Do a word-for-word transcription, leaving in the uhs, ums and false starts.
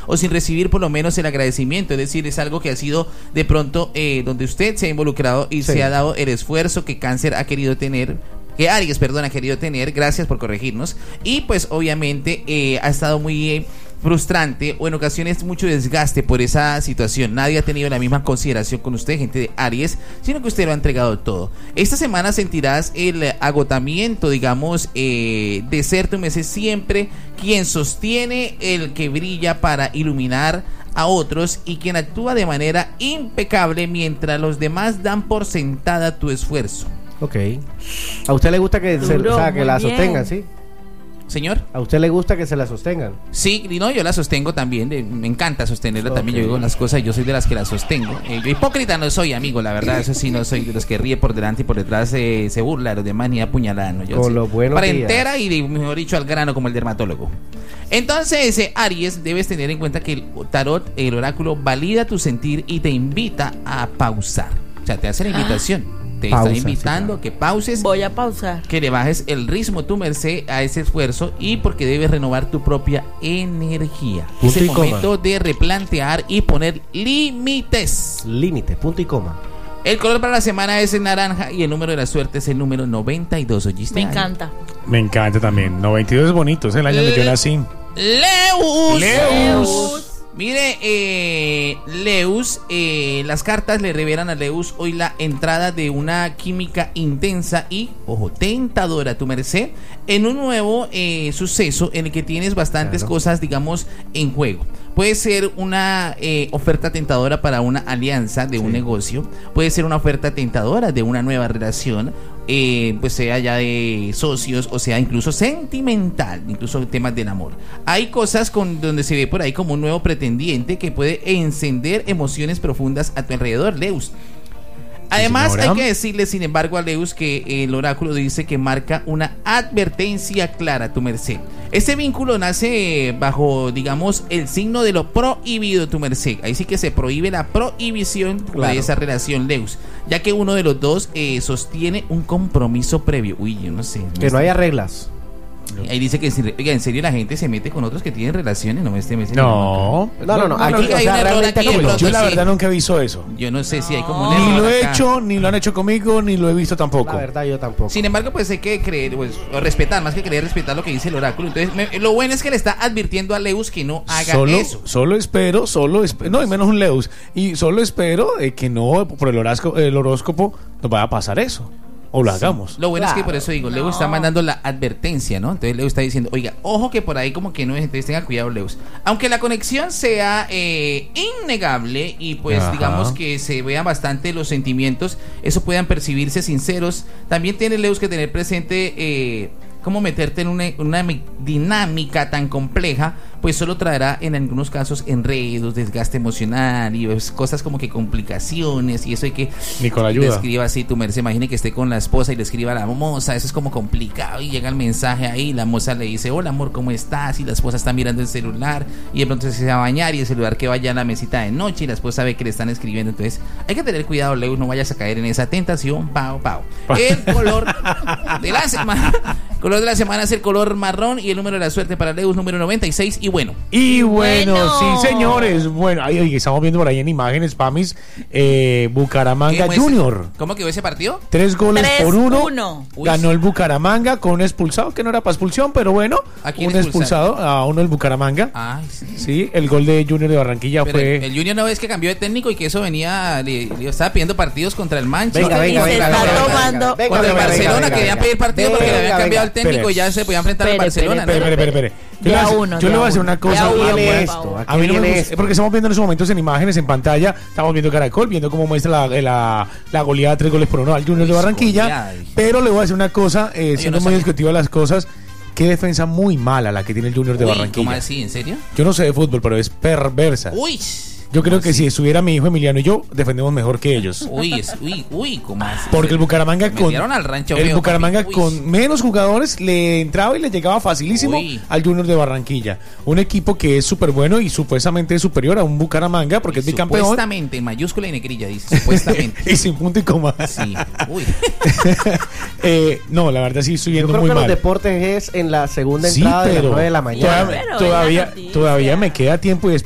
o sin recibir por lo menos el agradecimiento. Es decir, es algo que ha sido de pronto eh, donde usted se ha involucrado y sí. se ha dado el esfuerzo que Cáncer ha querido tener, que Aries, perdón, ha querido tener. Gracias por corregirnos. Y pues obviamente eh, ha estado muy eh, frustrante o en ocasiones mucho desgaste por esa situación. Nadie ha tenido la misma consideración con usted, gente de Aries, sino que usted lo ha entregado todo. Esta semana sentirás el agotamiento, digamos, eh, de ser tu mes siempre quien sostiene, el que brilla para iluminar a otros y quien actúa de manera impecable mientras los demás dan por sentada tu esfuerzo. Ok. ¿A usted le gusta que, se, o sea, que la sostengan, sí? Señor, ¿a usted le gusta que se la sostengan? Sí, no, yo la sostengo también, de, me encanta sostenerla okay. también, yo digo las cosas, yo soy de las que la sostengo. Eh, yo hipócrita no soy, amigo, la verdad, eso sí, no soy de los que ríe por delante y por detrás eh, se burla de los demás ni apuñalada, ¿no? Yo con sí, lo bueno para entera y, mejor dicho, al grano como el dermatólogo. Entonces, eh, Aries, debes tener en cuenta que el tarot, el oráculo, valida tu sentir y te invita a pausar. O sea, te hace la invitación. Ah. Te Pausa, está invitando sí, claro. que pauses. Voy a pausar. Que le bajes el ritmo, tu merced, a ese esfuerzo y porque debes renovar tu propia energía. Punto es el momento coma. de replantear y poner límites. Límite, punto y coma. El color para la semana es el naranja y el número de la suerte es el número noventa y dos. ¿Oíste? Me encanta. Me encanta también. noventa y dos es bonito, es el año Le- donde yo nací. Leus. Leus. Mire, eh, Leus, eh, las cartas le revelan a Leus hoy la entrada de una química intensa y, ojo, tentadora, tu merced, en un nuevo eh, suceso en el que tienes bastantes claro. cosas, digamos, en juego. Puede ser una eh, oferta tentadora para una alianza de sí. un negocio, puede ser una oferta tentadora de una nueva relación, eh, pues sea ya de socios o sea incluso sentimental, incluso temas del amor. Hay cosas con donde se ve por ahí como un nuevo pretendiente que puede encender emociones profundas a tu alrededor, Leus. Además, sí, hay que decirle, sin embargo, a Leus que el oráculo dice que marca una advertencia clara, tu merced. Este vínculo nace bajo, digamos, el signo de lo prohibido, tu merced. Ahí sí que se prohíbe la prohibición claro. de esa relación, Leus, ya que uno de los dos eh, sostiene un compromiso previo. Uy, yo no sé. No que no haya reglas. Ahí dice que, oiga, en serio la gente se mete con otros que tienen relaciones, no me esté metiendo. No, no, no, no. Aquí, aquí hay un error aquí. No, yo la verdad sí. nunca he visto eso. Yo no sé si hay como un error. Ni lo he acá. hecho, ni lo han hecho conmigo, ni lo he visto tampoco. La verdad, yo tampoco. Sin embargo, pues hay que creer, pues, o respetar, más que creer, respetar lo que dice el oráculo. Entonces, me, lo bueno es que le está advirtiendo a Leus que no haga solo, eso. Solo espero, solo espero, no, y menos un Leus. Y solo espero eh, que no, por el horóscopo, el horóscopo, nos vaya a pasar eso. O lo hagamos. Sí. Lo bueno claro. es que por eso digo, no. Leus está mandando la advertencia, ¿no? Entonces Leus está diciendo, oiga, ojo que por ahí como que no es, entonces tenga cuidado, Leus. Aunque la conexión sea eh, innegable y pues Ajá. digamos que se vean bastante los sentimientos, eso puedan percibirse sinceros, también tiene Leus que tener presente eh, cómo meterte en una, una dinámica tan compleja, pues solo traerá en algunos casos enredos, desgaste emocional y pues, cosas como que complicaciones y eso hay que Nicola ayuda. Le escriba así tu merced, imagine que esté con la esposa y le escriba a la moza, eso es como complicado y llega el mensaje ahí, la moza le dice hola amor, ¿cómo estás? Y la esposa está mirando el celular y de pronto se va a bañar y el celular que vaya a la mesita de noche y la esposa ve que le están escribiendo, entonces hay que tener cuidado, Leus, no vayas a caer en esa tentación, pao, pao. El color de la semana, el color de la semana es el color marrón y el número de la suerte para Leus, número noventa y seis y bueno. Y bueno, bueno, sí señores, bueno, ahí, ahí estamos viendo por ahí en imágenes, Pamis, eh, Bucaramanga Junior. ¿Cómo quedó ese partido? Tres goles Tres, por uno, uno. Ganó el Bucaramanga con un expulsado, que no era para expulsión, pero bueno, un expulsado a uno del Bucaramanga. Ay, sí. Sí, el gol de Junior de Barranquilla pero fue... El, el Junior no es que cambió de técnico y que eso venía, le, le estaba pidiendo partidos contra el Manchester. Venga, venga, venga, venga, venga, tomando... venga, contra el venga, Barcelona, venga, venga, querían pedir partidos venga, porque venga, le habían venga, cambiado venga, el técnico y ya se podía enfrentar al Barcelona. Espere, espere, espere, espere. Yo, le, uno, yo le voy a hacer una cosa. Esto, a mí no me gusta, porque estamos viendo en esos momentos en imágenes, en pantalla, estamos viendo Caracol, viendo cómo muestra la, la, la goleada tres goles por uno al Junior de Barranquilla. Pero le voy a decir una cosa, eh, siendo muy discutivo las cosas. Qué defensa muy mala la que tiene el Junior de Uy, Barranquilla. ¿Cómo así? ¿En serio? Yo no sé de fútbol, pero es perversa. Uy. Yo creo que si estuviera mi hijo Emiliano y yo, defendemos mejor que ellos. Uy, es, uy, uy, ¿cómo así? Porque el Bucaramanga con al rancho el feo, Bucaramanga papi. con menos jugadores le entraba y le llegaba facilísimo uy. al Junior de Barranquilla. Un equipo que es súper bueno y supuestamente es superior a un Bucaramanga porque y es bicampeón. Supuestamente, en mayúscula y negrilla dice, supuestamente. Y sin punto y coma. Sí, uy. eh, no, la verdad sí estoy viendo muy mal. Yo creo que mal. Los deportes es en la segunda entrada sí, pero de las nueve de la mañana. Todavía, todavía, todavía me queda tiempo y